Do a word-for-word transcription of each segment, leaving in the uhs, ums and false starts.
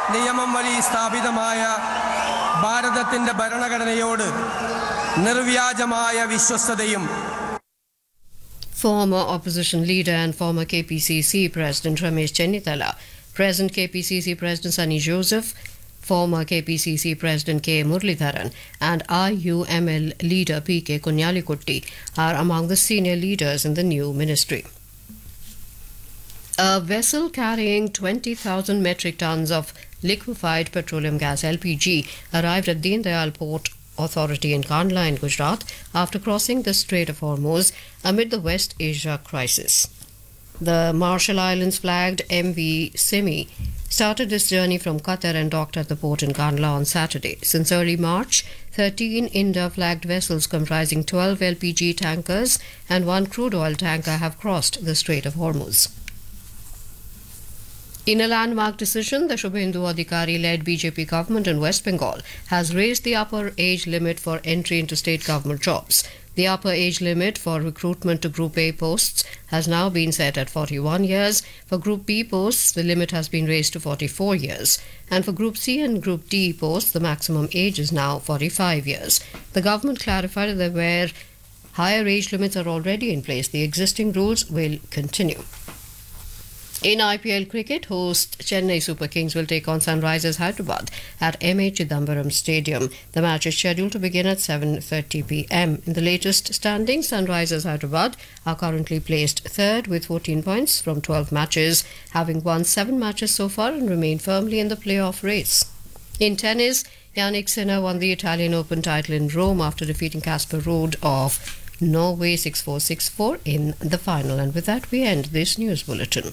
നിയമം വഴി സ്ഥാപിതമായ ഭാരതത്തിൻ്റെ ഭരണഘടനയോട് നിർവ്യാജമായ വിശ്വസ്തതയും. Former opposition leader and former K P C C President Ramesh Chennithala, present K P C C President Sunny Joseph, former K P C C President K. Muralidharan and I U M L leader P K Kunyalikutty are among the senior leaders in the new ministry. A vessel carrying twenty thousand metric tons of liquefied petroleum gas L P G arrived at Deen Dayal Port Authority in Kandla in Gujarat after crossing the Strait of Hormuz amid the West Asia crisis. The Marshall Islands flagged M V Simi started this journey from Qatar and docked at the port in Kandla on Saturday. Since early March, thirteen India flagged vessels comprising twelve L P G tankers and one crude oil tanker have crossed the Strait of Hormuz. In a landmark decision, the Shubhendu Adhikari-led B J P government in West Bengal has raised the upper age limit for entry into state government jobs. The upper age limit for recruitment to Group A posts has now been set at forty-one years. For Group B posts, the limit has been raised to forty-four years. And for Group C and Group D posts, the maximum age is now forty-five years. The government clarified that where higher age limits are already in place, the existing rules will continue. In I P L cricket, host Chennai Super Kings will take on Sunrisers Hyderabad at M A Chidambaram Stadium. The match is scheduled to begin at seven thirty p m. In the latest standings, Sunrisers Hyderabad are currently placed third with fourteen points from twelve matches, having won seven matches so far and remain firmly in the playoff race. In tennis, Yannick Sinner won the Italian Open title in Rome after defeating Casper Ruud of Norway six four six four in the final. And with that, we end this news bulletin.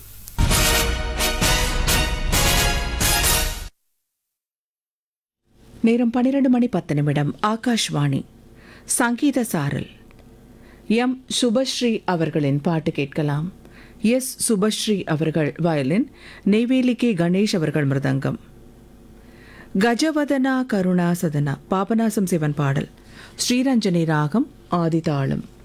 நேரம் பன்னிரண்டு மணி பத்து நிமிடம். ஆகாஷ்வாணி சங்கீத சாரல். M Subashree அவர்களின் பாட்டு கேட்கலாம். S Subashree அவர்கள் வயலின், நெய்வேலி கே கணேஷ் அவர்கள் மிருதங்கம். கஜவதனா கருணா சதனா பாபநாசம் சிவன் பாடல். ஸ்ரீரஞ்சனி ராகம் ஆதிதாளம்.